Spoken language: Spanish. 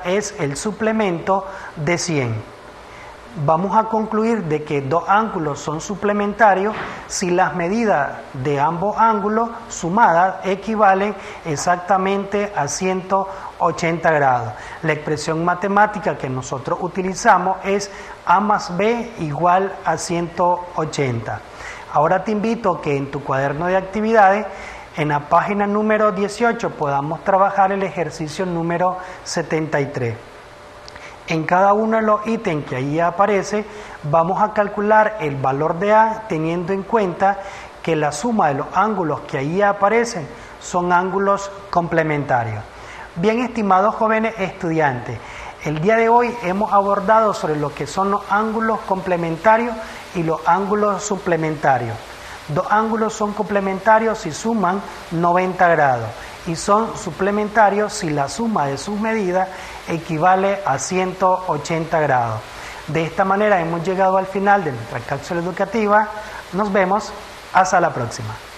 es el suplemento de 100. Vamos a concluir de que dos ángulos son suplementarios si las medidas de ambos ángulos sumadas equivalen exactamente a 180 grados. La expresión matemática que nosotros utilizamos es A más B igual a 180. Ahora te invito a que en tu cuaderno de actividades, en la página número 18, podamos trabajar el ejercicio número 73. En cada uno de los ítems que ahí aparece, vamos a calcular el valor de A teniendo en cuenta que la suma de los ángulos que ahí aparecen son ángulos complementarios. Bien, estimados jóvenes estudiantes, el día de hoy hemos abordado sobre lo que son los ángulos complementarios y los ángulos suplementarios. Dos ángulos son complementarios si suman 90 grados y son suplementarios si la suma de sus medidas equivale a 180 grados. De esta manera hemos llegado al final de nuestra cápsula educativa. Nos vemos, hasta la próxima.